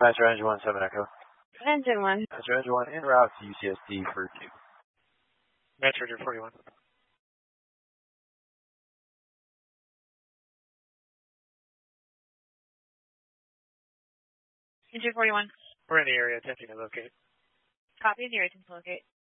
Metro Engine 17 Echo. Engine 1. Metro Engine 1 en route to UCSD for 2. Metro 41. Engine 41. We're in the area attempting to locate. Copy, the area attempting to locate.